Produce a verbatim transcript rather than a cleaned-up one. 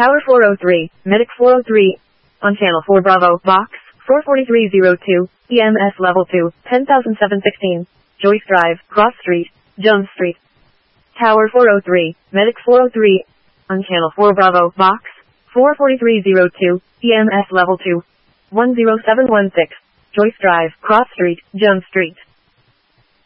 Tower four oh three, Medic four oh three, on Channel four Bravo, Box, four forty-three oh two, E M S Level two, ten thousand seven hundred sixteen, Joyce Drive, Cross Street, Jones Street. Tower four oh three, Medic four oh three, on Channel four Bravo, Box, four forty-three oh two, E M S Level two, one oh seven one six, Joyce Drive, Cross Street, Jones Street.